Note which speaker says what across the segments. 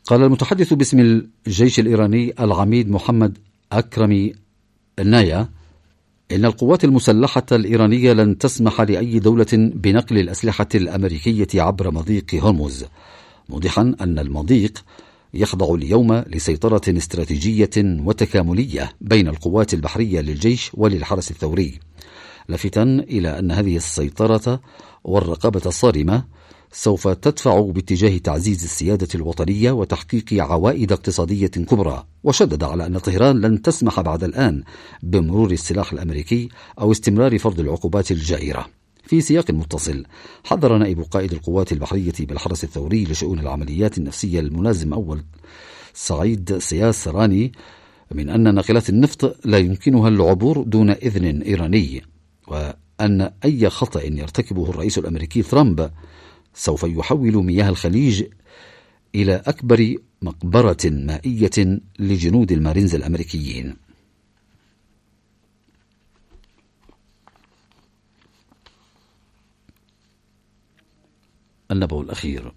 Speaker 1: قال المتحدث باسم الجيش الإيراني العميد محمد أكرمي النايا إن القوات المسلحة الإيرانية لن تسمح لأي دولة بنقل الأسلحة الأمريكية عبر مضيق هرمز، موضحا أن المضيق يخضع اليوم لسيطرة استراتيجية وتكاملية بين القوات البحرية للجيش وللحرس الثوري، لافتا إلى أن هذه السيطرة والرقابة الصارمة سوف تدفع باتجاه تعزيز السيادة الوطنية وتحقيق عوائد اقتصادية كبرى. وشدد على أن طهران لن تسمح بعد الآن بمرور السلاح الأمريكي أو استمرار فرض العقوبات الجائرة. في سياق متصل، حذر نائب قائد القوات البحرية بالحرس الثوري لشؤون العمليات النفسية الملازم أول سعيد سياس راني من أن ناقلات النفط لا يمكنها العبور دون إذن إيراني، وأن أي خطأ يرتكبه الرئيس الأمريكي ترامب سوف يحول مياه الخليج إلى أكبر مقبرة مائية لجنود المارينز الأمريكيين. النبأ الأخير.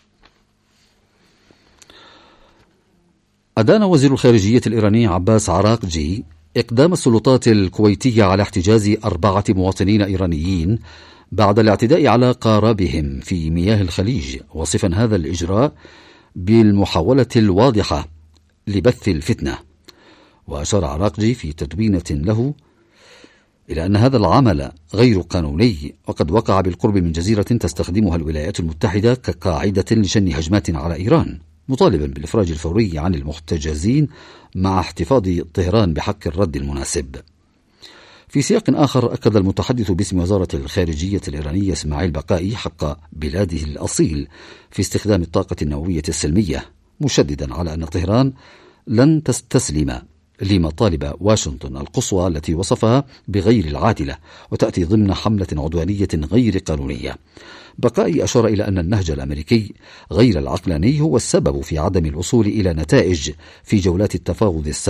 Speaker 1: أدان وزير الخارجية الإيراني عباس عراقجي إقدام السلطات الكويتية على احتجاز 4 مواطنين إيرانيين بعد الاعتداء على قاربهم في مياه الخليج، وصفا هذا الإجراء بالمحاولة الواضحة لبث الفتنة. وأشار عراقجي في تدوينة له إلى أن هذا العمل غير قانوني، وقد وقع بالقرب من جزيرة تستخدمها الولايات المتحدة كقاعدة لشن هجمات على إيران، مطالبا بالإفراج الفوري عن المحتجزين مع احتفاظ طهران بحق الرد المناسب. في سياق آخر، أكد المتحدث باسم وزارة الخارجية الإيرانية إسماعيل بقائي حق بلاده الأصيل في استخدام الطاقة النووية السلمية، مشددا على أن طهران لن تستسلم لمطالب واشنطن القصوى التي وصفها بغير العادلة وتأتي ضمن حملة عدوانية غير قانونية. بقائي أشار إلى أن النهج الأمريكي غير العقلاني هو السبب في عدم الوصول إلى نتائج في جولات التفاوض